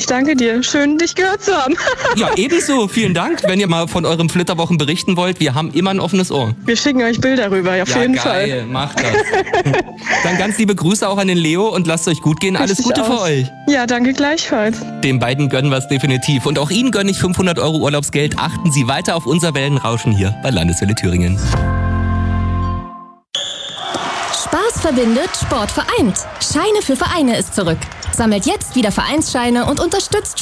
danke dir. Schön, dich gehört zu haben. Ja, ebenso. Vielen Dank. Wenn ihr mal von euren Flitterwochen berichten wollt, wir haben immer ein offenes Ohr. Wir schicken euch Bilder rüber, auf jeden Fall. Geil, macht das. Dann ganz liebe Grüße auch an den Leo und lasst euch gut gehen. Alles Gute für euch. Ja, danke gleichfalls. Den beiden gönnen wir es definitiv. Und auch Ihnen gönne ich 500 € Urlaubsgeld. Achten Sie weiter auf unser Wellenrauschen hier bei Landeswelle Thüringen. Spaß verbindet, Sport vereint. Scheine für Vereine ist zurück. Sammelt jetzt wieder Vereinsscheine und unterstützt